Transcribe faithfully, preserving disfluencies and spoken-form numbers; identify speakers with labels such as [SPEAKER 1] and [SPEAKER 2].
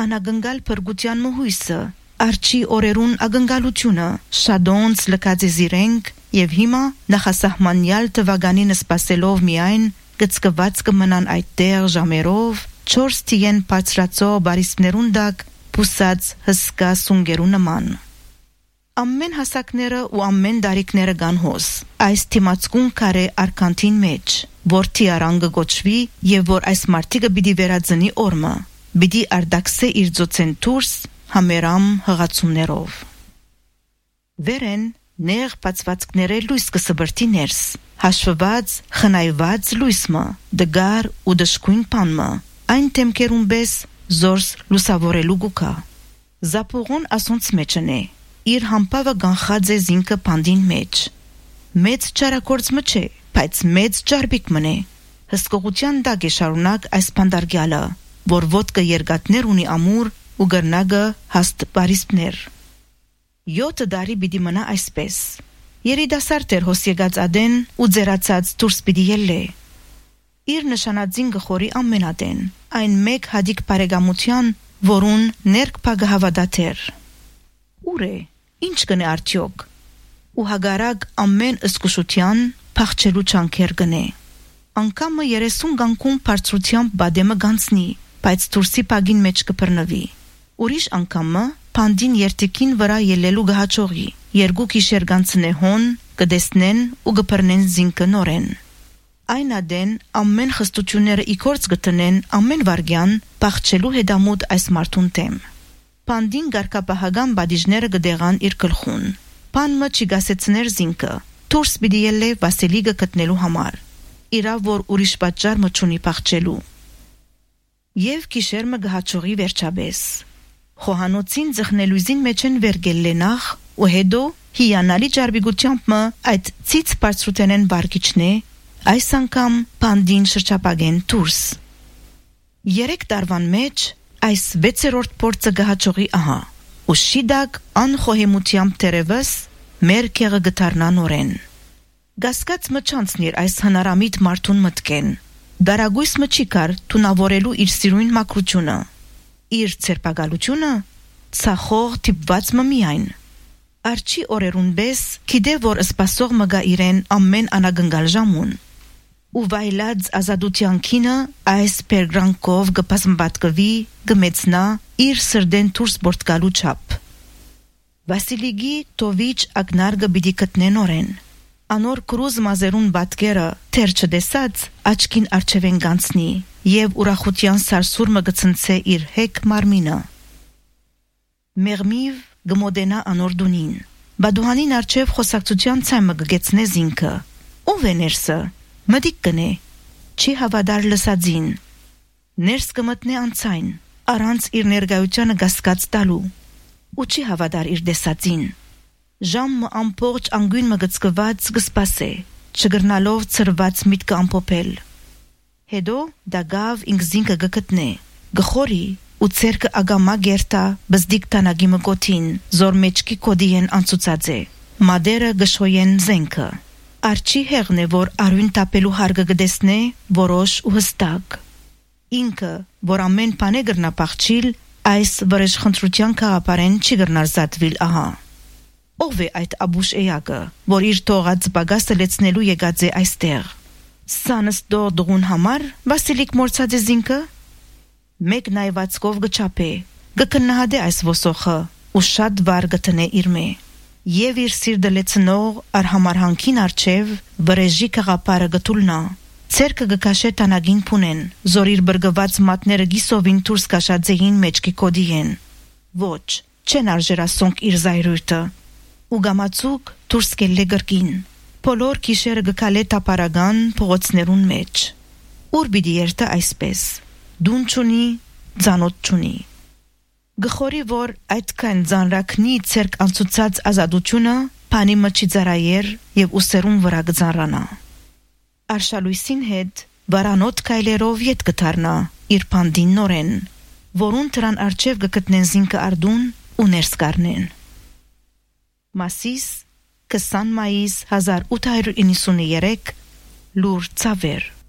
[SPEAKER 1] անագնգալ փրկության մհույսը, արջի օրերուն ագնգալությունը, շադոնց լքածի զիրենք եւ հիմա նախասահմանյալ տվականին սպասելով միայն գծկված կմնան այդտեղ ժամերով, չորս տիեն բարձրացո բարիսպներուն դակ բուսած հսկա սունգերու նման։ Ամեն հասակները ու ամեն դարիքները գան հոս, այս թիմացկուն կարե արկանտին մեջ, որ թիարանգը գոչվի եւ որ այս մարտիկը բիդի վերածնի օրմը, բիդի արդակսե իր ձոցեն դուրս համերամ հղացումներով։ Վերեն նեղ բացվածքները լույս կսբրտի ներս, հաշվված, խնայված լույսմը, դգար ու դժկույն պանմը, այն թեմքերուն բես զորս լուսավորելու գուկա։ Զապուղուն ասոնց մեջն է, իր համպավը գանխած է զինքը պանդին մեջ։ Մեծ ճարակորձ մը չէ, բայց մեծ ճարբիկ մն է։ Հսկողության դակ է շարունակ այս պանդարգյալը, որ ոտքը երգատներ ունի ամուր ու գրնագը հաստ բարիսպներ։ Յոթ դարի բիդի մնա այսպես։ Երիտասարդ էր հոս եկած ադեն ու ձերացած դուրս բիդի ելլե։ Իր նշանածին գխորի ամենադեն, այն մեկ հադիկ բարեգամության, որուն ներք պագը հավադաթեր։ Ուր է, ինչ կնե արդյոք, ու հագարակ ամեն ըսկուշության պաղչելու չանքեր գնե։ Անկամը երեսուն գանքում բարձրությամբ բադեմը գանցնի, բայց դուրսի պագին մեջ կպրնվի։ Ուրիշ անկամը պանդին երտիկին վրա ելելու գհաչողի, երկու կիշեր գանցնե հոն, կդեսնեն ու գպրնեն զինքը նորեն։ Այն ադեն ամեն խստությունները իքորց գտնեն ամեն վարգյան պաղչելու հետամուտ այս մարդուն թեմ։ Պանդին գարկապահական բադիժները գդեղան իր գլխուն։ Պանմը չիգասեցներ զինքը, դուրս պիտի ելլե Վասիլիգը գտնելու համար։ Իրա որ ուրիշ պատճառ մը չունի պաղչելու։ Եվ կիշերմը գհաչողի վերջաբես։ Խոհանոցին ձխնելույզին մեջ են վերգելլե նախ ու հետո հիանալի ջարբիգությամբ մը այդ ցից բարձրութենեն բարգիչնե այս անգամ պանդին շրջապագեն դուրս։ Երեք տարվան մեջ այս վեցերորդ փորձը գահաճողի ահա, ու շիդակ անխոհեմությամբ տերևս մեր կեղը գտարնա նորեն։ Գասկած մը չանցնիր այս հնարամիտ մարդուն մտքեն, դարագույս մը չի կար թունավորելու իր սիրույն մակրությունը, իր ցերպակալությունը ցախող տիպված մը միայն։ Արջի օրերուն բես գիտե որ սպասող մը գա իրեն ամեն անագնգալ ժամուն։ Ու վայլած ազատության քինը այս պերգրանքով գպասմբատկվի գմեցնա իր սրդեն դուրս բորտկալու չափ։ Վասիլիգի տովիչ ագնարգը բիդի կտնեն օրեն։ Անոր կրուզ մազերուն բատկերը թեր չդեսած աչքին արջևեն գանցնի եւ ուրախության սարսուրմը գցնցե իր հեկ մարմինը։ Մեղմիվ գմոդենա անոր դունին։ Բադուհանին արջև խոսակցության ցայմը գգեցնե զինքը։ Ով է ներսը։ Մդիկ կնե, չի հավադար լսածին, ներս կմտնե անցայն, առանց իր ներգայությանը գասկած տալու, ու չի հավադար իր դեսածին, ժամը ամպողջ անգույն մը գծկված գսպասե, չգրնալով ծրված միտքը ամպոպել, հետո դագավ ինքզինքը գկտնե, գխորի ու ցերկը ագամա գերտա բզդիկ տանագի մգոտին, զոր մեջքի կոդիեն անցուցած է, մադերը գշոյեն զենքը, Արջի հեղն է, որ արույն տապելու հարգը գդեսնե, որոշ ու հստակ։ Ինքը, որ ամեն պան է գրնա պաղչիլ, այս վրեժ խնդրության կաղապարեն չի գրնար զատվիլ ահա։ Ով է այդ աբուշ էյակը, որ իր թողած բագասը լեցնելու եկած է այստեղ։ Սանս դող դղուն համար, Վասիլիկ մորցած է զինքը։ Մեկ նայվածքով գչապե, գկնահադե այս ոսոխը, ու շատ վար գտնե իր մե։ Եվ իր սիրդը լեցնող արհամարհանքին արջև վրեժի կաղապարը գտուլնա, ցերկը գկաշե տանագին պունեն, զոր իր բրգված մատները գիսովին դուրս կաշածեին մեջքի կոդիեն։ Ոչ, չեն արժերասոնք իր զայրույթը, ու գամացուկ դուրս կելլե գրկին, բոլոր կիշերը գկալե տապարագան փողոցներուն մեջ։ Ուր բիդի երտը այսպես, դուն չունի, ձանոտ չունի։ Գխորի որ այդքան ձանրակնի ցերկ անցուցած ազատությունը պանի մը չի ծարայեր եւ ուսերուն վրա գծանրանա։ Արշալույսին հետ վարանոտ կայլերով ետ գտարնա իր պանդին նորեն, որուն տրան արջև գկտնեն զինքը արդուն ու ներս կառնեն։ Մասիս քսան մայիս հազար ութ հարյուր իննսուններեք լուր ծավեր